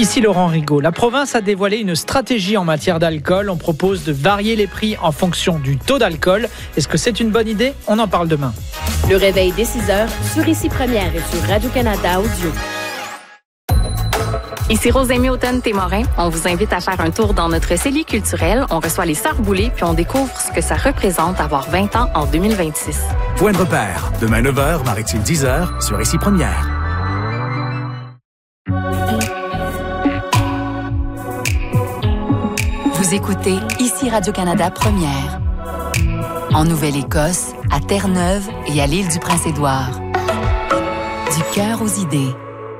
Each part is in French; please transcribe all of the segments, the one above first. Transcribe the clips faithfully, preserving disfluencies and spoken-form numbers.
Ici Laurent Rigaud. La province a dévoilé une stratégie en matière d'alcool. On propose de varier les prix en fonction du taux d'alcool. Est-ce que c'est une bonne idée? On en parle demain. Le réveil dès six heures sur Ici Première et sur Radio-Canada Audio. Ici Rosémie Automne-Témorin. On vous invite à faire un tour dans notre cellier culturel. On reçoit les Sœurs Boulay puis on découvre ce que ça représente avoir vingt ans en deux mille vingt-six. Point de repère. Demain neuf heures, Maritime dix heures sur Ici Première. Vous écoutez Ici Radio-Canada Première. En Nouvelle-Écosse, à Terre-Neuve et à l'île du Prince-Édouard. Du cœur aux idées.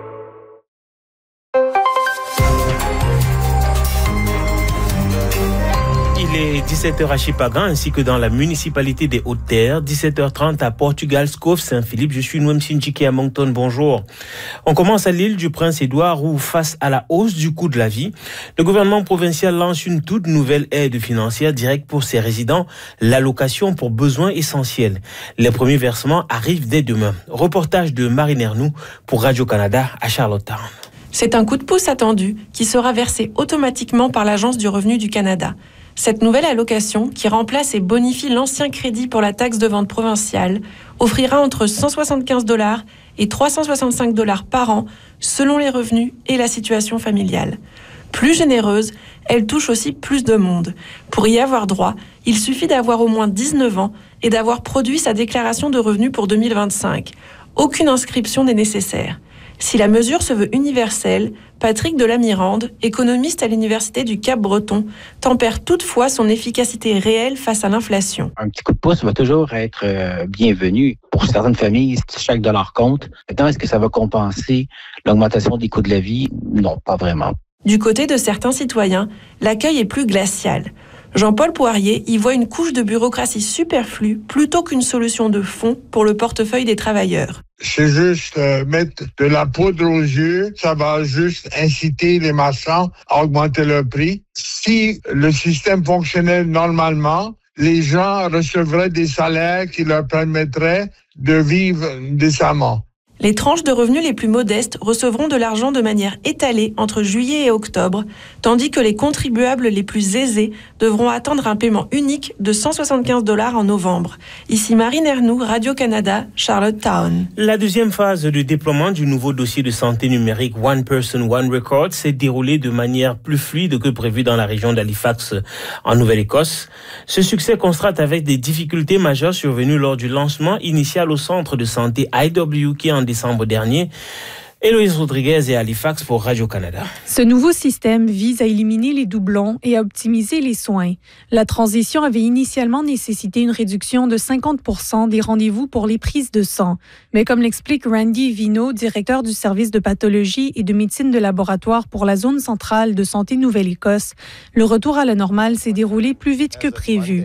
Il est dix-sept heures à Chipagan ainsi que dans la municipalité des Hautes-Terres, dix-sept heures trente à Portugal, Scove, Saint-Philippe. Je suis Noam Sinjiki à Moncton, bonjour. On commence à l'île du Prince-Édouard où, face à la hausse du coût de la vie, le gouvernement provincial lance une toute nouvelle aide financière directe pour ses résidents, l'allocation pour besoins essentiels. Les premiers versements arrivent dès demain. Reportage de Marine Ernoux pour Radio-Canada à Charlottetown. C'est un coup de pouce attendu qui sera versé automatiquement par l'Agence du revenu du Canada. Cette nouvelle allocation, qui remplace et bonifie l'ancien crédit pour la taxe de vente provinciale, offrira entre cent soixante-quinze dollars et trois cent soixante-cinq dollars par an, selon les revenus et la situation familiale. Plus généreuse, elle touche aussi plus de monde. Pour y avoir droit, il suffit d'avoir au moins dix-neuf ans et d'avoir produit sa déclaration de revenus pour deux mille vingt-cinq. Aucune inscription n'est nécessaire. Si la mesure se veut universelle, Patrick Delamirande, économiste à l'Université du Cap-Breton, tempère toutefois son efficacité réelle face à l'inflation. Un petit coup de pouce va toujours être euh, bienvenu. Pour certaines familles, chaque dollar compte. Maintenant, est-ce que ça va compenser l'augmentation des coûts de la vie? Non, pas vraiment. Du côté de certains citoyens, l'accueil est plus glacial. Jean-Paul Poirier y voit une couche de bureaucratie superflue plutôt qu'une solution de fond pour le portefeuille des travailleurs. C'est juste euh, mettre de la poudre aux yeux, ça va juste inciter les marchands à augmenter leur prix. Si le système fonctionnait normalement, les gens recevraient des salaires qui leur permettraient de vivre décemment. Les tranches de revenus les plus modestes recevront de l'argent de manière étalée entre juillet et octobre, tandis que les contribuables les plus aisés devront attendre un paiement unique de cent soixante-quinze dollars en novembre. Ici Marine Ernoux, Radio-Canada, Charlottetown. La deuxième phase du déploiement du nouveau dossier de santé numérique One Person, One Record s'est déroulée de manière plus fluide que prévu dans la région d'Halifax, en Nouvelle-Écosse. Ce succès constate avec des difficultés majeures survenues lors du lancement initial au centre de santé I W qui en décembre dernier. Héloïse Rodriguez et Halifax pour Radio-Canada. Ce nouveau système vise à éliminer les doublons et à optimiser les soins. La transition avait initialement nécessité une réduction de cinquante pour cent des rendez-vous pour les prises de sang. Mais comme l'explique Randy Vino, directeur du service de pathologie et de médecine de laboratoire pour la zone centrale de santé Nouvelle-Écosse, le retour à la normale s'est déroulé plus vite que prévu.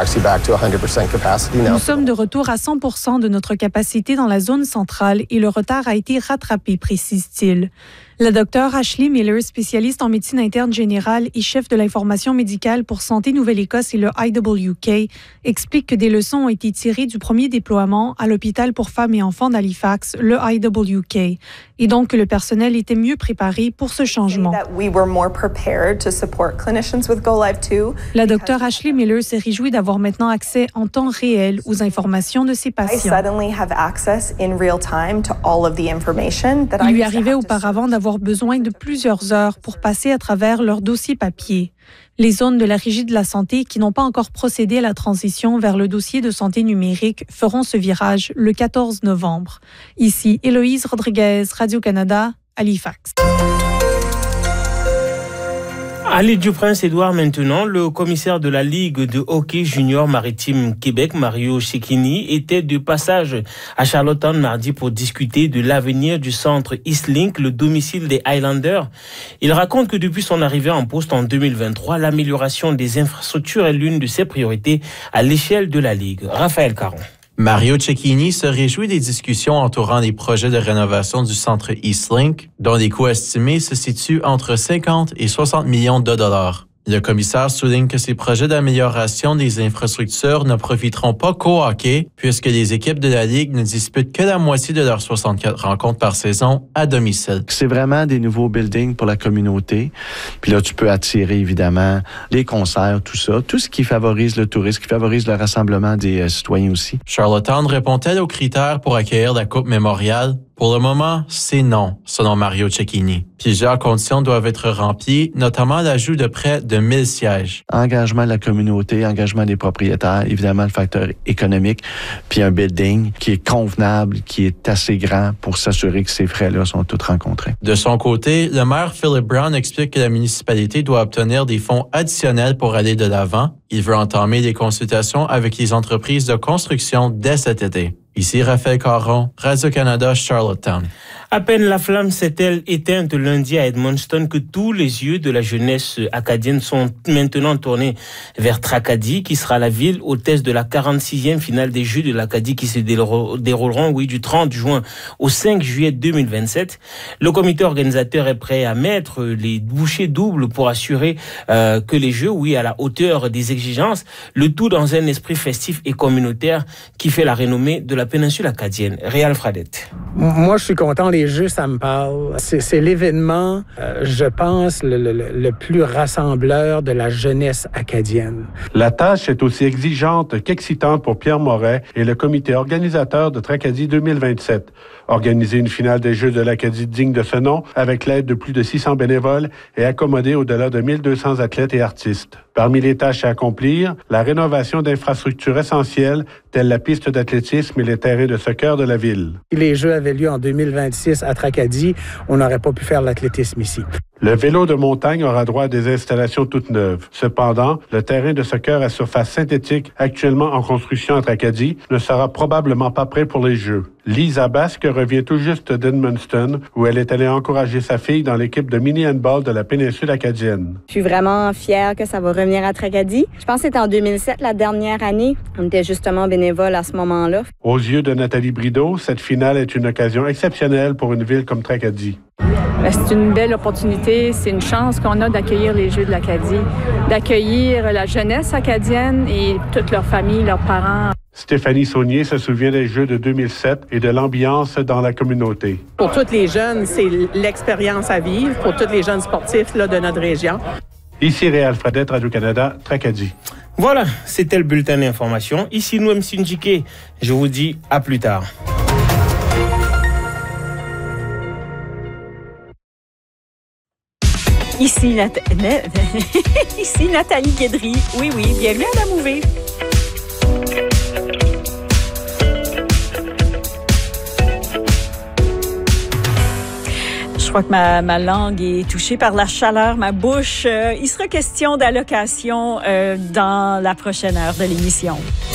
Nous sommes de retour à cent pour cent de notre capacité dans la zone centrale et le retard a été rattrapé, précise-t-il. La docteure Ashley Miller, spécialiste en médecine interne générale et chef de l'information médicale pour Santé Nouvelle-Écosse et le I W K, explique que des leçons ont été tirées du premier déploiement à l'hôpital pour femmes et enfants d'Halifax, le I W K, et donc que le personnel était mieux préparé pour ce changement. La docteure Ashley Miller s'est réjouie d'avoir maintenant accès en temps réel aux informations de ses patients. Il lui arrivait auparavant d'avoir besoin de plusieurs heures pour passer à travers leur dossier papier. Les zones de la Régie de la santé qui n'ont pas encore procédé à la transition vers le dossier de santé numérique feront ce virage le quatorze novembre. Ici, Héloïse Rodriguez, Radio-Canada, Halifax. À l'île du Prince-Édouard maintenant, le commissaire de la Ligue de hockey junior maritime Québec, Mario Cecchini, était de passage à Charlottetown mardi pour discuter de l'avenir du centre Eastlink, le domicile des Highlanders. Il raconte que depuis son arrivée en poste en deux mille vingt-trois, l'amélioration des infrastructures est l'une de ses priorités à l'échelle de la Ligue. Raphaël Caron. Mario Cecchini se réjouit des discussions entourant les projets de rénovation du centre Eastlink, dont les coûts estimés se situent entre cinquante et soixante millions de dollars. Le commissaire souligne que ces projets d'amélioration des infrastructures ne profiteront pas qu'au hockey, puisque les équipes de la Ligue ne disputent que la moitié de leurs soixante-quatre rencontres par saison à domicile. C'est vraiment des nouveaux buildings pour la communauté. Puis là, tu peux attirer évidemment les concerts, tout ça, tout ce qui favorise le tourisme, qui favorise le rassemblement des euh, citoyens aussi. Charlottetown répond-elle aux critères pour accueillir la Coupe Mémorial? Pour le moment, c'est non, selon Mario Cecchini. Plusieurs conditions doivent être remplies, notamment l'ajout de près de mille sièges. Engagement de la communauté, engagement des propriétaires, évidemment le facteur économique, puis un building qui est convenable, qui est assez grand pour s'assurer que ces frais-là sont tous rencontrés. De son côté, le maire Philip Brown explique que la municipalité doit obtenir des fonds additionnels pour aller de l'avant. Il veut entamer des consultations avec les entreprises de construction dès cet été. Ici Raphaël Caron, Radio-Canada, Charlottetown. À peine la flamme s'est-elle éteinte lundi à Edmundston que tous les yeux de la jeunesse acadienne sont maintenant tournés vers Tracadie, qui sera la ville hôtesse de la quarante-sixième finale des Jeux de l'Acadie qui se dérouleront oui, du trente juin au cinq juillet deux mille vingt-sept. Le comité organisateur est prêt à mettre les bouchées doubles pour assurer euh, que les Jeux, oui, à la hauteur des exigences, le tout dans un esprit festif et communautaire qui fait la renommée de la péninsule acadienne. Réal Fradette. Moi, je suis content. Les Jeux, ça me parle. C'est, c'est l'événement, euh, je pense, le, le, le plus rassembleur de la jeunesse acadienne. La tâche est aussi exigeante qu'excitante pour Pierre Moret et le comité organisateur de Tracadie deux mille vingt-sept. Organiser une finale des Jeux de l'Acadie digne de ce nom avec l'aide de plus de six cents bénévoles et accommoder au-delà de mille deux cents athlètes et artistes. Parmi les tâches à accomplir, la rénovation d'infrastructures essentielles telles la piste d'athlétisme et les terrains de soccer de la ville. Si les Jeux avaient lieu en deux mille vingt-six à Tracadie, on n'aurait pas pu faire l'athlétisme ici. Le vélo de montagne aura droit à des installations toutes neuves. Cependant, le terrain de soccer à surface synthétique, actuellement en construction à Tracadie, ne sera probablement pas prêt pour les Jeux. Lisa Basque revient tout juste d'Edmundston, où elle est allée encourager sa fille dans l'équipe de mini-handball de la péninsule acadienne. Je suis vraiment fière que ça va revenir à Tracadie. Je pense que c'était en deux mille sept, la dernière année. On était justement bénévoles à ce moment-là. Aux yeux de Nathalie Brideau, cette finale est une occasion exceptionnelle pour une ville comme Tracadie. C'est une belle opportunité, c'est une chance qu'on a d'accueillir les Jeux de l'Acadie, d'accueillir la jeunesse acadienne et toute leur famille, leurs parents. Stéphanie Saunier se souvient des Jeux de deux mille sept et de l'ambiance dans la communauté. Pour tous les jeunes, c'est l'expérience à vivre, pour tous les jeunes sportifs là, de notre région. Ici Réal Fradette, Radio-Canada, Tracadie. Voilà, c'était le bulletin d'information. Ici Noem Sindjike, je vous dis à plus tard. Ici, Nat... Ici Nathalie Guédry. Oui, oui, bienvenue à la Mouvée. Je crois que ma, ma langue est touchée par la chaleur, ma bouche. Euh, il sera question d'allocation euh, dans la prochaine heure de l'émission.